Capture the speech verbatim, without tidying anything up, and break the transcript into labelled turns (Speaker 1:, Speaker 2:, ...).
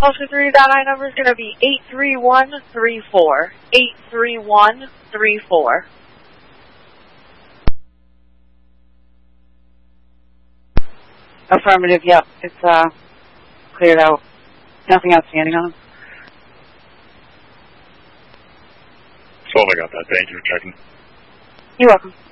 Speaker 1: Officer three, that I number is going to be eight three one three four. eight three one three four.
Speaker 2: Affirmative, yep. It's uh, cleared out. Nothing outstanding on them.
Speaker 3: That's all I got that. Thank you for checking.
Speaker 2: You're welcome.